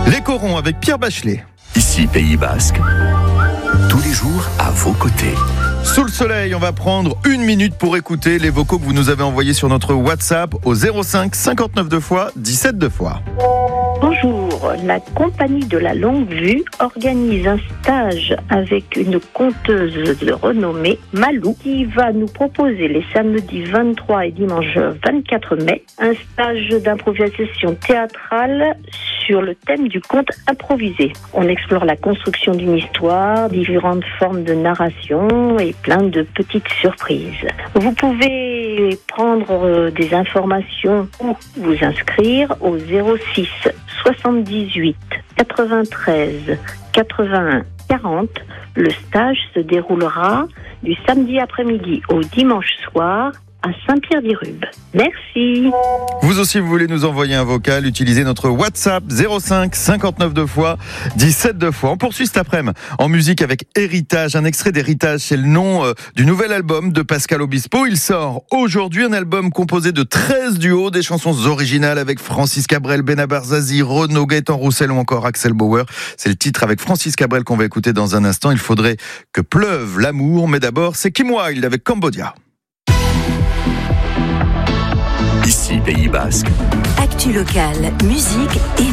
Les corons avec Pierre Bachelet. Ici Pays Basque, tous les jours à vos côtés. Sous le soleil, on va prendre 1 minute pour écouter les vocaux que vous nous avez envoyés sur notre WhatsApp au 05 59 2 fois 17 2 fois. Bonjour, la compagnie de la longue vue organise un stage avec une conteuse de renommée, Malou, qui va nous proposer les samedis 23 et dimanche 24 mai un stage d'improvisation théâtrale sur le thème du conte improvisé. On explore la construction d'une histoire, différentes formes de narration et plein de petites surprises. Vous pouvez prendre des informations ou vous inscrire au 06 78 93 81 40. Le stage se déroulera du samedi après-midi au dimanche soir à Saint-Pierre-d'Irube. Merci. Vous aussi, vous voulez nous envoyer un vocal, utilisez notre WhatsApp 05 59 2 fois 17 2 fois. On poursuit cet après-midi en musique avec Héritage. Un extrait d'Héritage, c'est le nom du nouvel album de Pascal Obispo. Il sort aujourd'hui un album composé de 13 duos, des chansons originales avec Francis Cabrel, Benabar Zazie, Renaud, Gaëtan Roussel ou encore Axel Bauer. C'est le titre avec Francis Cabrel qu'on va écouter dans un instant. Il faudrait que pleuve l'amour, mais d'abord c'est Kim Wilde avec Cambodia. Ici Pays Basque. Actu locale, musique et